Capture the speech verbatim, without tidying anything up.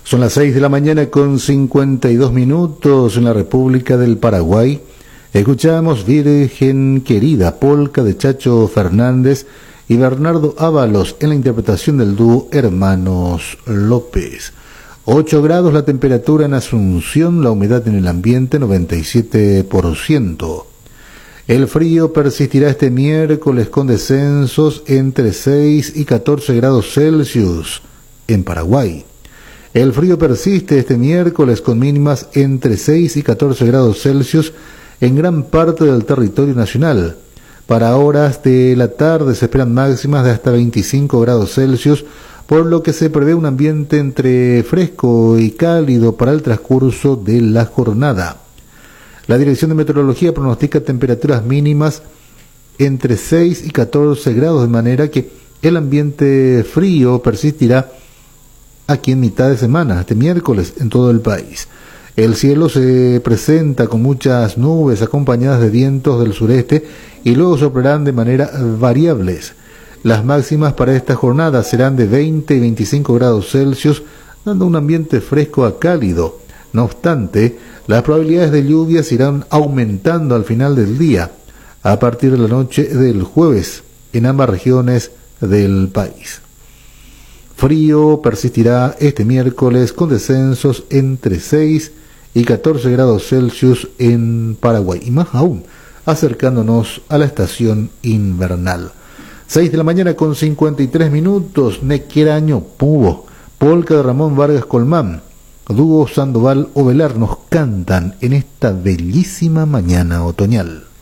Son las seis de la mañana con cincuenta y dos minutos en la República del Paraguay. Escuchamos Virgen Querida, polca de Chacho Fernández y Bernardo Ábalos en la interpretación del dúo Hermanos López. ocho grados la temperatura en Asunción, la humedad en el ambiente noventa y siete por ciento. El frío persistirá este miércoles con descensos entre seis y catorce grados Celsius en Paraguay. El frío persiste este miércoles con mínimas entre seis y catorce grados Celsius en gran parte del territorio nacional. Para horas de la tarde se esperan máximas de hasta veinticinco grados Celsius, por lo que se prevé un ambiente entre fresco y cálido para el transcurso de la jornada. La Dirección de Meteorología pronostica temperaturas mínimas entre seis y catorce grados, de manera que el ambiente frío persistirá aquí en mitad de semana, este miércoles, en todo el país. El cielo se presenta con muchas nubes acompañadas de vientos del sureste y luego soplarán de manera variables. Las máximas para esta jornada serán de veinte y veinticinco grados Celsius, dando un ambiente fresco a cálido. No obstante, las probabilidades de lluvias irán aumentando al final del día, a partir de la noche del jueves, en ambas regiones del país. Frío persistirá este miércoles con descensos entre seis y catorce grados Celsius en Paraguay, y más aún acercándonos a la estación invernal. seis de la mañana con cincuenta y tres minutos, Nequeraño Pubo, polca de Ramón Vargas Colmán, dúo Sandoval Ovelar nos cantan en esta bellísima mañana otoñal.